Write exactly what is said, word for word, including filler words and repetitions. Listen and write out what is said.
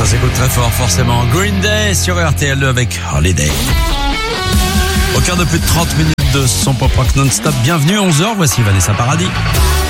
Ça s'écoute très fort, forcément. Green Day sur R T L deux avec Holiday. Au cœur de plus de trente minutes de son pop rock non-stop. Bienvenue, onze heures, voici Vanessa Paradis.